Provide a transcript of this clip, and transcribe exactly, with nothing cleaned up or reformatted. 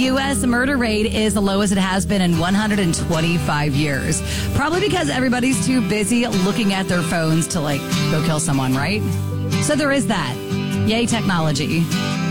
U S murder rate is the lowest it has been in one hundred twenty-five years. Probably because everybody's too busy looking at their phones to, like, go kill someone, right? So there is that. Yay, technology.